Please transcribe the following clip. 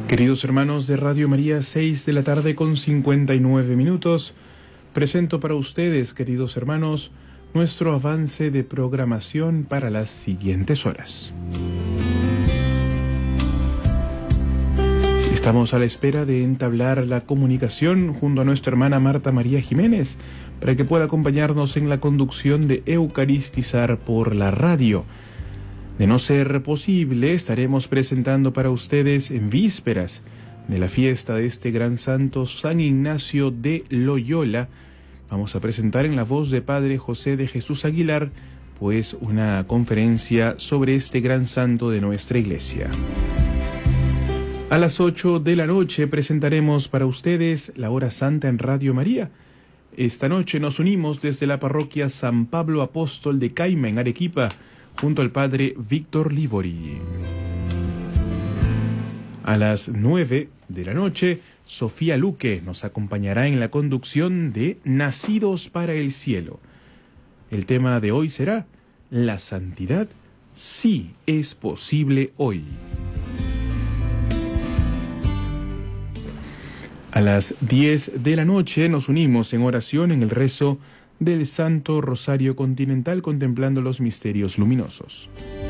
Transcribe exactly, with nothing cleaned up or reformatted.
Queridos hermanos de Radio María, seis de la tarde con cincuenta y nueve minutos, presento para ustedes, queridos hermanos, nuestro avance de programación para las siguientes horas. Estamos a la espera de entablar la comunicación junto a nuestra hermana Marta María Jiménez para que pueda acompañarnos en la conducción de Eucaristizar por la radio. De no ser posible, estaremos presentando para ustedes en vísperas de la fiesta de este gran santo San Ignacio de Loyola. Vamos a presentar en la voz de Padre José de Jesús Aguilar, pues una conferencia sobre este gran santo de nuestra iglesia. A las ocho de la noche presentaremos para ustedes la Hora Santa en Radio María. Esta noche nos unimos desde la parroquia San Pablo Apóstol de Caima, en Arequipa, junto al Padre Víctor Livori. A las nueve de la noche, Sofía Luque nos acompañará en la conducción de Nacidos para el Cielo. El tema de hoy será: la santidad sí es posible hoy. A las diez de la noche nos unimos en oración en el rezo del Santo Rosario Continental, contemplando los misterios luminosos.